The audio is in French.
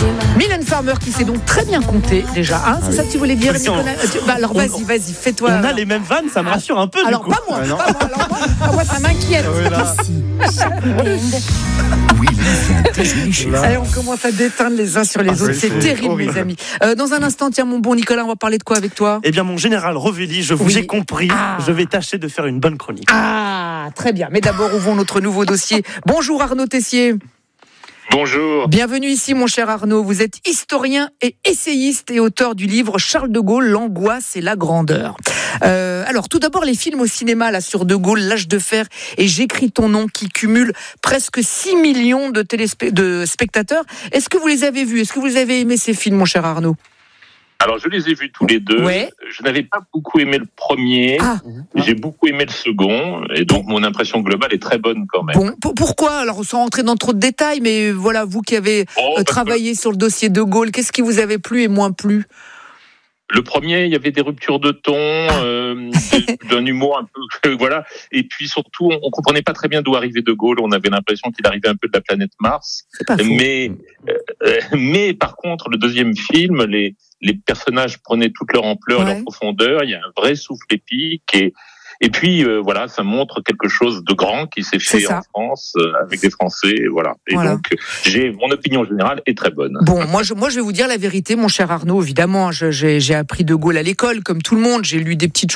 Mylène Farmer qui sait donc très bien compter déjà, hein, c'est ça que tu voulais dire, Nicolas? Alors vas-y, fais-toi. On a les mêmes vannes, ça me rassure un peu. Alors du coup. pas moi, moi ça m'inquiète. Allez, on commence à déteindre les uns sur les autres, c'est terrible horrible. Mes amis. Dans un instant, tiens mon bon Nicolas, on va parler de quoi avec toi? Eh bien mon général Revelli, je vous ai compris, je vais tâcher de faire une bonne chronique. Ah, très bien, mais d'abord ouvrons notre nouveau dossier. Bonjour Arnaud Tessier. Bonjour. Bienvenue ici mon cher Arnaud, vous êtes historien et essayiste et auteur du livre Charles de Gaulle, l'angoisse et la grandeur. Alors tout d'abord les films au cinéma là sur de Gaulle, L'âge de fer et J'écris ton nom qui cumulent presque 6 millions de spectateurs. Est-ce que vous les avez vus? Est-ce que vous avez aimé ces films mon cher Arnaud? Alors, je les ai vus tous les deux. Ouais. Je n'avais pas beaucoup aimé le premier. J'ai beaucoup aimé le second. Et donc, mon impression globale est très bonne quand même. Bon, pourquoi? Alors, sans rentrer dans trop de détails, mais voilà, vous qui avez travaillé sur le dossier de Gaulle, qu'est-ce qui vous avait plu et moins plu? Le premier, il y avait des ruptures de ton, d'un humour un peu, voilà. Et puis surtout, on comprenait pas très bien d'où arrivait De Gaulle. On avait l'impression qu'il arrivait un peu de la planète Mars. C'est pas faux. Mais par contre, le deuxième film, les personnages prenaient toute leur ampleur, leur profondeur. Il y a un vrai souffle épique et puis voilà, ça montre quelque chose de grand qui s'est fait en France avec des Français, voilà. Et donc mon opinion générale est très bonne. Bon, moi je vais vous dire la vérité, mon cher Arnaud. Évidemment, j'ai appris De Gaulle à l'école, comme tout le monde. J'ai lu des petites